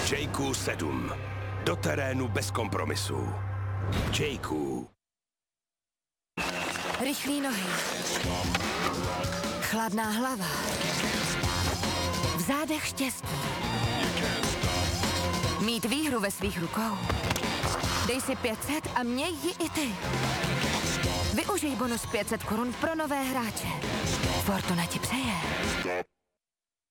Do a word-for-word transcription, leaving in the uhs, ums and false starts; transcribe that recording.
Jayku sedm. Do terénu bez kompromisů. Jayku. Rychlý nohy. Chladná hlava. V zádech štěstí. Mít výhru ve svých rukou. Dej si pět set a měj ji i ty. Využij bonus pět set korun pro nové hráče. Fortuna ti přeje.